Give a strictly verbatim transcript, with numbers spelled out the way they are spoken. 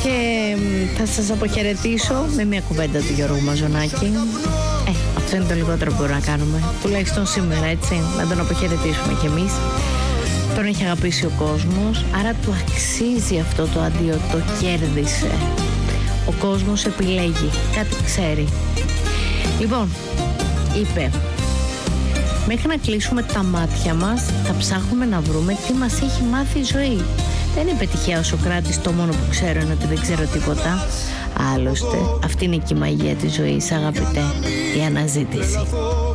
Και θα σας αποχαιρετήσω με μια κουβέντα του Γιώργου Μαζονάκη. Ε, αυτό είναι το λιγότερο που μπορούμε να κάνουμε. Τουλάχιστον σήμερα, έτσι. Να τον αποχαιρετήσουμε κι εμείς. Τον έχει αγαπήσει ο κόσμος, άρα του αξίζει αυτό το αντίο, το κέρδισε. Ο κόσμος επιλέγει, κάτι ξέρει. Λοιπόν, είπε, μέχρι να κλείσουμε τα μάτια μας θα ψάχνουμε να βρούμε τι μας έχει μάθει η ζωή. Δεν είπε τυχαία ο Σωκράτης, το μόνο που ξέρω είναι ότι δεν ξέρω τίποτα. Άλλωστε, αυτή είναι και η μαγεία της ζωής, αγαπητέ, η αναζήτηση.